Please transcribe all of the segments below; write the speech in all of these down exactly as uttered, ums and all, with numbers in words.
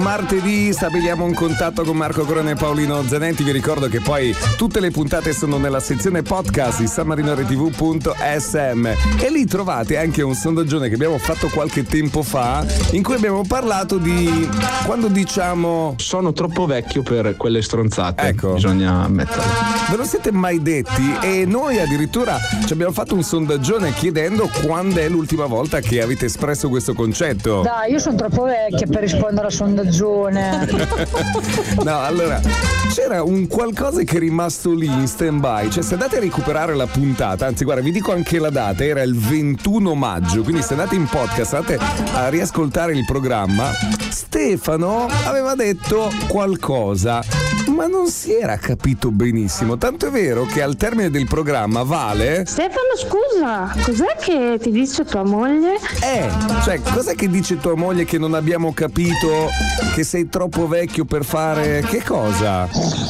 Martedì stabiliamo un contatto con Marco Corona e Paolino Zanetti. Vi ricordo che poi tutte le puntate sono nella sezione podcast di san marino r t v punto s m e lì trovate anche un sondaggione che abbiamo fatto qualche tempo fa, in cui abbiamo parlato di quando diciamo sono troppo vecchio per quelle stronzate. Ecco, bisogna ammetterlo. Ve lo siete mai detti? E noi addirittura ci abbiamo fatto un sondaggione chiedendo quando è l'ultima volta che avete espresso questo concetto. Dai, io sono troppo vecchia per rispondere al sondaggio. No, allora c'era un qualcosa che è rimasto lì in stand by. Cioè, se andate a recuperare la puntata, anzi guarda, vi dico anche la data, era il ventuno maggio, quindi se andate in podcast, andate a riascoltare il programma, Stefano aveva detto qualcosa, ma non si era capito benissimo. Tanto è vero che al termine del programma Vale... Stefano, scusa, cos'è che ti dice tua moglie? Eh, cioè, cos'è che dice tua moglie che non abbiamo capito? Che sei troppo vecchio per fare... Che cosa?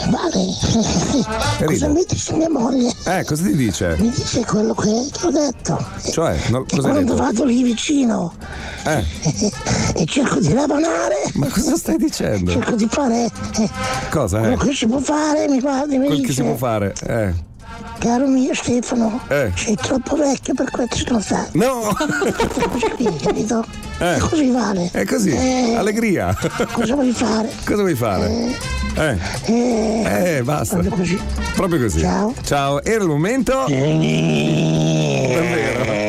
Vale, cosa mi dice mia moglie? Eh, cosa ti dice? Mi dice quello che ti ho detto. Cioè, no, cosa hai quando detto? vado lì vicino eh. e cerco di ravanare. Ma cosa stai dicendo? Cerco di fare eh, cosa? Eh? Quello che si può fare, mi guardi, mi Quel dice, che si può fare, eh. Caro mio Stefano, eh. sei troppo vecchio per queste stronzate. No! Così, capito? Eh. È così, Vale. È così, eh, allegria. Cosa vuoi fare? Cosa vuoi fare? Eh. Eh, eh, eh basta. Proprio così. Proprio così. Ciao. Ciao, era il momento. Eh. Davvero.